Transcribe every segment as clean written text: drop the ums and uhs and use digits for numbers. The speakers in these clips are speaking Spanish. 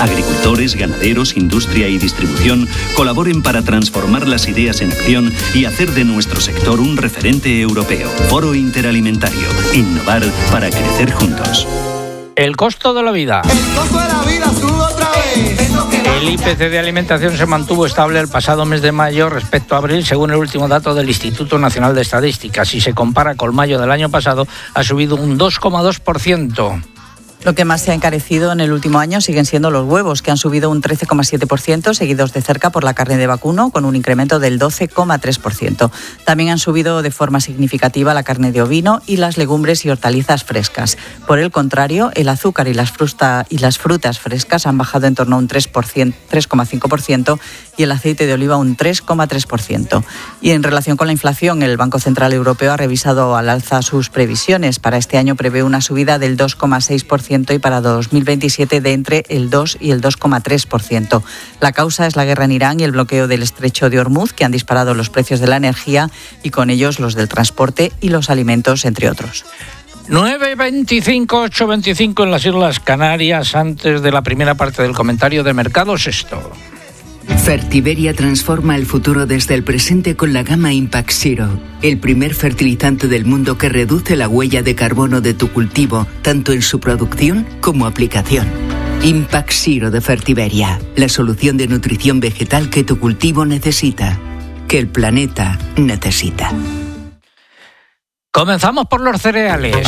agricultores, ganaderos, industria y distribución colaboren para transformar las ideas en acción y hacer de nuestro sector un referente europeo. Foro Interalimentario. Innovar para crecer juntos. El costo de la vida. El costo de la vida sube otra vez. El IPC de alimentación se mantuvo estable el pasado mes de mayo respecto a abril, según el último dato del Instituto Nacional de Estadística. Si se compara con mayo del año pasado, ha subido un 2,2%. Lo que más se ha encarecido en el último año siguen siendo los huevos, que han subido un 13,7%, seguidos de cerca por la carne de vacuno, con un incremento del 12,3%. También han subido de forma significativa la carne de ovino y las legumbres y hortalizas frescas. Por el contrario, el azúcar y las frutas frescas han bajado en torno a un 3,5% y el aceite de oliva un 3,3%. Y en relación con la inflación, el Banco Central Europeo ha revisado al alza sus previsiones. Para este año prevé una subida del 2,6% y para 2027 de entre el 2 y el 2,3%. La causa es la guerra en Irán y el bloqueo del estrecho de Hormuz, que han disparado los precios de la energía y con ellos los del transporte y los alimentos, entre otros. 9.25, 8.25 en las Islas Canarias. Antes de la primera parte del comentario de mercados, esto. Fertiberia transforma el futuro desde el presente con la gama Impact Zero, el primer fertilizante del mundo que reduce la huella de carbono de tu cultivo, tanto en su producción como aplicación. Impact Zero de Fertiberia, la solución de nutrición vegetal que tu cultivo necesita, que el planeta necesita. Comenzamos por los cereales.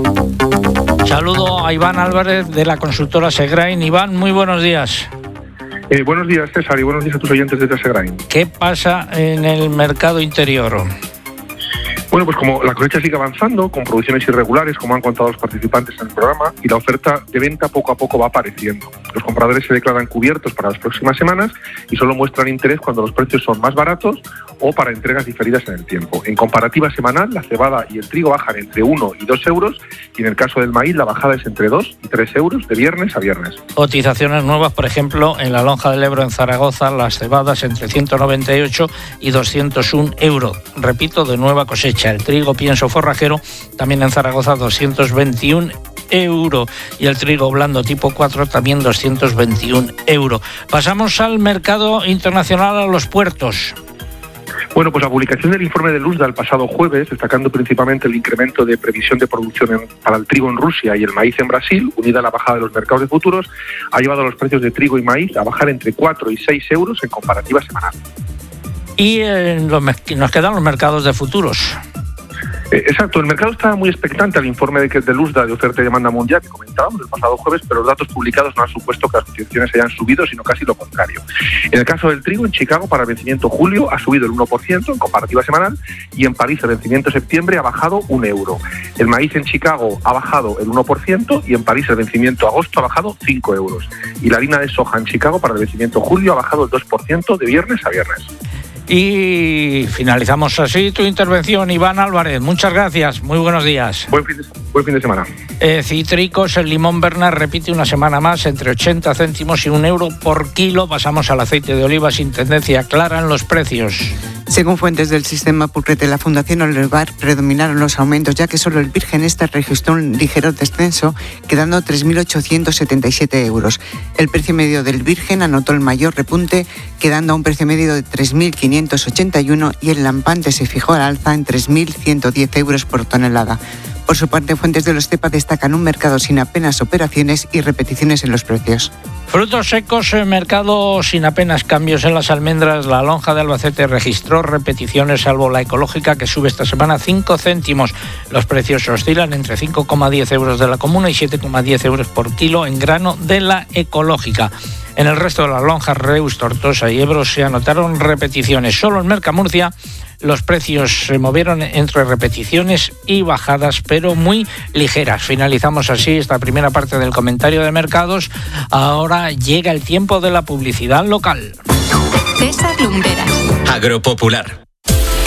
Saludo a Iván Álvarez de la consultora Segrain. Iván, muy buenos días. Buenos días, César, y buenos días a tus oyentes de Segrain. ¿Qué pasa en el mercado interior? Bueno, pues como la cosecha sigue avanzando, con producciones irregulares, como han contado los participantes en el programa, y la oferta de venta poco a poco va apareciendo. Los compradores se declaran cubiertos para las próximas semanas y solo muestran interés cuando los precios son más baratos o para entregas diferidas en el tiempo. En comparativa semanal, la cebada y el trigo bajan entre 1 y 2 euros, y en el caso del maíz la bajada es entre 2 y 3 euros de viernes a viernes. Cotizaciones nuevas, por ejemplo, en la Lonja del Ebro en Zaragoza, las cebadas entre 198 y 201 euros. Repito, de nueva cosecha. El trigo pienso forrajero también en Zaragoza 221 euros y el trigo blando tipo 4 también 221 euros. Pasamos al mercado internacional, a los puertos. Bueno, pues la publicación del informe de Luzda el pasado jueves, destacando principalmente el incremento de previsión de producción para el trigo en Rusia y el maíz en Brasil, unida a la bajada de los mercados de futuros, ha llevado a los precios de trigo y maíz a bajar entre 4 y 6 euros en comparativa semanal. Y nos quedan los mercados de futuros. Exacto, el mercado está muy expectante al informe de Luzda de oferta y demanda mundial que comentábamos el pasado jueves, pero los datos publicados no han supuesto que las cotizaciones hayan subido, sino casi lo contrario. En el caso del trigo, en Chicago para el vencimiento julio ha subido el 1% en comparativa semanal, y en París el vencimiento septiembre ha bajado 1 euro. El maíz en Chicago ha bajado el 1% y en París el vencimiento agosto ha bajado 5 euros. Y la harina de soja en Chicago para el vencimiento julio ha bajado el 2% de viernes a viernes. Y finalizamos así tu intervención, Iván Álvarez. Muchas gracias, muy buenos días. Buen fin de semana. Cítricos, el limón Bernard repite una semana más entre 80 céntimos y 1 euro por kilo. Pasamos al aceite de oliva sin tendencia clara en los precios. Según fuentes del sistema Purret de la Fundación Olivar, predominaron los aumentos, ya que solo el Virgen Extra registró un ligero descenso, quedando 3.877 euros. El precio medio del Virgen anotó el mayor repunte, quedando a un precio medio de 3.581, y el lampante se fijó al alza en 3.110 euros por tonelada. Por su parte, fuentes de los CEPA destacan un mercado sin apenas operaciones y repeticiones en los precios. Frutos secos, mercado sin apenas cambios en las almendras. La Lonja de Albacete registró repeticiones, salvo la ecológica, que sube esta semana 5 céntimos. Los precios oscilan entre 5,10 euros de la comuna y 7,10 euros por kilo en grano de la ecológica. En el resto de las lonjas, Reus, Tortosa y Ebro, se anotaron repeticiones. Solo en Mercamurcia los precios se movieron entre repeticiones y bajadas, pero muy ligeras. Finalizamos así esta primera parte del comentario de mercados. Ahora llega el tiempo de la publicidad local. César Lumberas. Agropopular.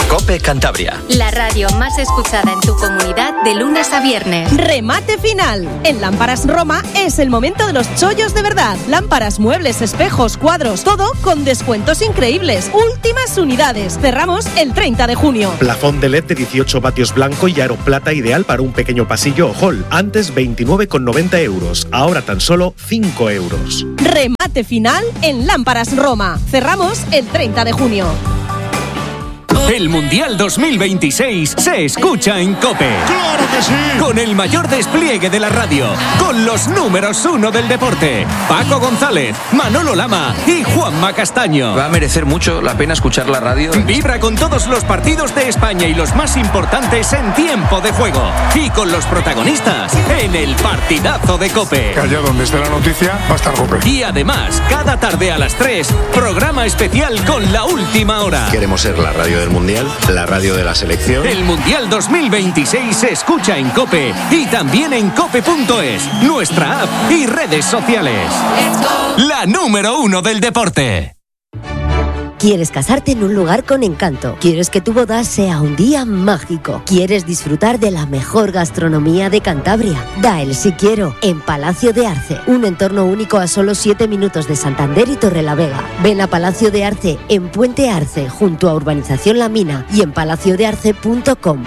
COPE Cantabria. La radio más escuchada en tu comunidad de lunes a viernes. Remate final. En Lámparas Roma es el momento de los chollos de verdad. Lámparas, muebles, espejos, cuadros, todo con descuentos increíbles. Últimas unidades. Cerramos el 30 de junio. Plafón de LED de 18 vatios blanco y aro plata ideal para un pequeño pasillo o hall. Antes 29,90 euros. Ahora tan solo 5 euros. Remate final en Lámparas Roma. Cerramos el 30 de junio. El Mundial 2026 se escucha en COPE. ¡Claro que sí! Con el mayor despliegue de la radio, con los números 1 del deporte, Paco González, Manolo Lama y Juanma Castaño. Va a merecer mucho la pena escuchar la radio. Vibra con todos los partidos de España y los más importantes en tiempo de juego. Y con los protagonistas en el partidazo de COPE. Que allá donde esté la noticia va a estar COPE. Y además, cada tarde a las 3, programa especial con la última hora. Queremos ser la radio del Mundial, la radio de la selección. El Mundial 2026 se escucha en COPE y también en cope.es, nuestra app y redes sociales. La número 1 del deporte. ¿Quieres casarte en un lugar con encanto? ¿Quieres que tu boda sea un día mágico? ¿Quieres disfrutar de la mejor gastronomía de Cantabria? Da el sí quiero en Palacio de Arce, un entorno único a solo 7 minutos de Santander y Torrelavega. Ven a Palacio de Arce en Puente Arce, junto a Urbanización La Mina y en palaciodearce.com.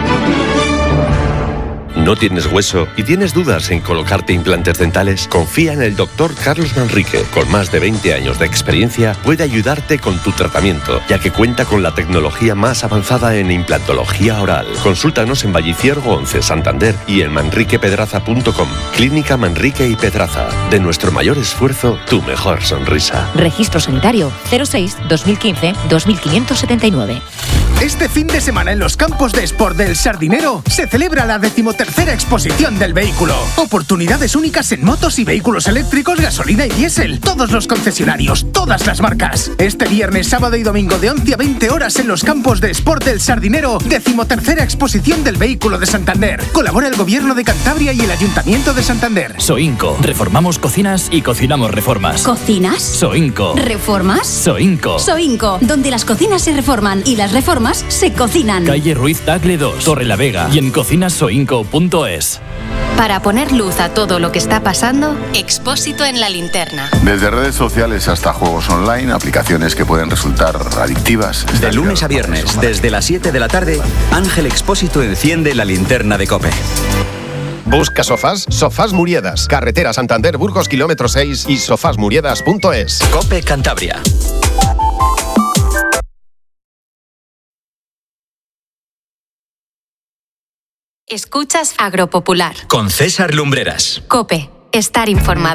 ¿No tienes hueso y tienes dudas en colocarte implantes dentales? Confía en el doctor Carlos Manrique. Con más de 20 años de experiencia, puede ayudarte con tu tratamiento, ya que cuenta con la tecnología más avanzada en implantología oral. Consúltanos en Valliciergo 11, Santander, y en manriquepedraza.com. Clínica Manrique y Pedraza. De nuestro mayor esfuerzo, tu mejor sonrisa. Registro sanitario 06 2015 2579. Este fin de semana en los campos de Sport del Sardinero se celebra la 13ª exposición del vehículo. Oportunidades únicas en motos y vehículos eléctricos, gasolina y diésel. Todos los concesionarios, todas las marcas. Este viernes, sábado y domingo de 11 a 20 horas en los campos de Sport del Sardinero, 13ª exposición del vehículo de Santander. Colabora el Gobierno de Cantabria y el Ayuntamiento de Santander. Soinco. Reformamos cocinas y cocinamos reformas. ¿Cocinas? Soinco. ¿Reformas? Soinco. Soinco, donde las cocinas se reforman y las reformas se cocinan. Calle Ruiz Tagle 2, Torrelavega y en cocinasoinco.es. Para poner luz a todo lo que está pasando, Expósito en la linterna. Desde redes sociales hasta juegos online, aplicaciones que pueden resultar adictivas. De lunes a viernes, desde las 7 de la tarde, Ángel Expósito enciende la linterna de COPE. Busca sofás, Sofás Muriedas, carretera Santander Burgos kilómetro 6 y sofasmuriedas.es. COPE Cantabria. Escuchas Agropopular. Con César Lumbreras. COPE. Estar informado.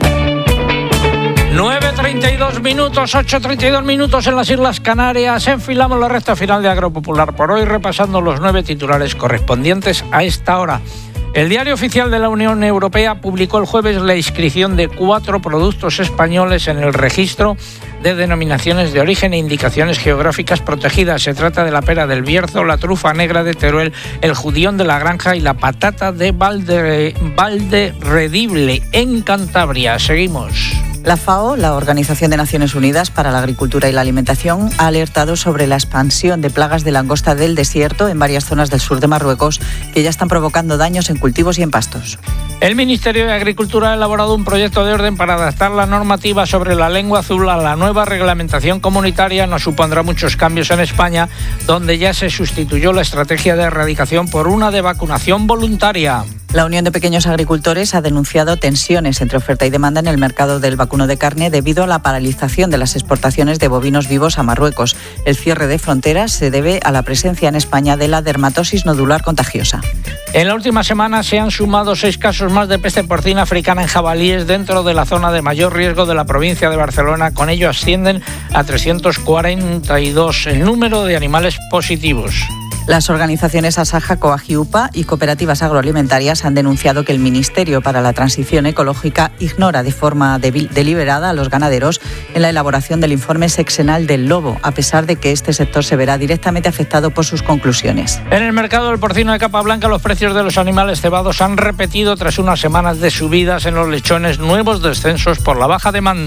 9:32 minutos, 8:32 minutos en las Islas Canarias. Enfilamos la recta final de Agropopular por hoy, repasando los 9 titulares correspondientes a esta hora. El Diario Oficial de la Unión Europea publicó el jueves la inscripción de 4 productos españoles en el registro de denominaciones de origen e indicaciones geográficas protegidas. Se trata de la pera del Bierzo, la trufa negra de Teruel, el judión de la Granja y la patata de Valderredible en Cantabria. Seguimos. La FAO, la Organización de Naciones Unidas para la Agricultura y la Alimentación, ha alertado sobre la expansión de plagas de langosta del desierto en varias zonas del sur de Marruecos que ya están provocando daños en cultivos y en pastos. El Ministerio de Agricultura ha elaborado un proyecto de orden para adaptar la normativa sobre la lengua azul a la nueva reglamentación comunitaria. No supondrá muchos cambios en España, donde ya se sustituyó la estrategia de erradicación por una de vacunación voluntaria. La Unión de Pequeños Agricultores ha denunciado tensiones entre oferta y demanda en el mercado del vacuno de carne debido a la paralización de las exportaciones de bovinos vivos a Marruecos. El cierre de fronteras se debe a la presencia en España de la dermatosis nodular contagiosa. En la última semana se han sumado 6 casos más de peste porcina africana en jabalíes dentro de la zona de mayor riesgo de la provincia de Barcelona. Con ello ascienden a 342 el número de animales positivos. Las organizaciones Asaja, Coagiupa y cooperativas agroalimentarias han denunciado que el Ministerio para la Transición Ecológica ignora de forma deliberada a los ganaderos en la elaboración del informe sexenal del lobo, a pesar de que este sector se verá directamente afectado por sus conclusiones. En el mercado del porcino de capa blanca, los precios de los animales cebados han repetido tras unas semanas de subidas en los lechones, nuevos descensos por la baja demanda.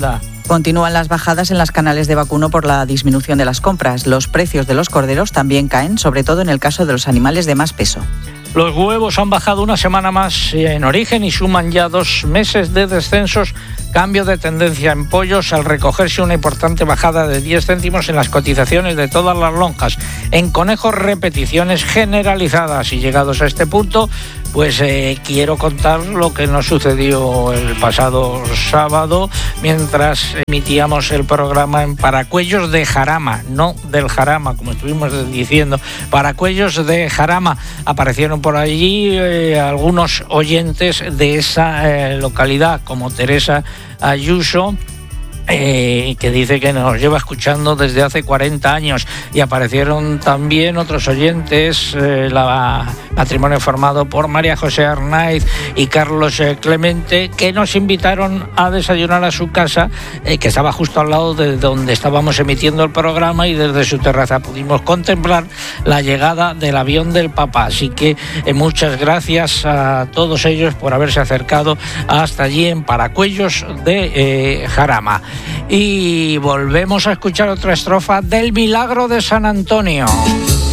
Continúan las bajadas en las canales de vacuno por la disminución de las compras. Los precios de los corderos también caen, sobre todo en el caso de los animales de más peso. Los huevos han bajado una semana más en origen y suman ya 2 meses de descensos. Cambio de tendencia en pollos al recogerse una importante bajada de 10 céntimos en las cotizaciones de todas las lonjas. En conejos, repeticiones generalizadas. Y llegados a este punto, pues quiero contar lo que nos sucedió el pasado sábado mientras emitíamos el programa en Paracuellos de Jarama, no del Jarama, como estuvimos diciendo, Paracuellos de Jarama. Aparecieron por allí algunos oyentes de esa localidad, como Teresa Ayuso, que dice que nos lleva escuchando desde hace 40 años, y aparecieron también otros oyentes, matrimonio formado por María José Arnaiz y Carlos Clemente, que nos invitaron a desayunar a su casa, que estaba justo al lado de donde estábamos emitiendo el programa, y desde su terraza pudimos contemplar la llegada del avión del Papa. Así que muchas gracias a todos ellos por haberse acercado hasta allí en Paracuellos de Jarama. Y volvemos a escuchar otra estrofa del Milagro de San Antonio.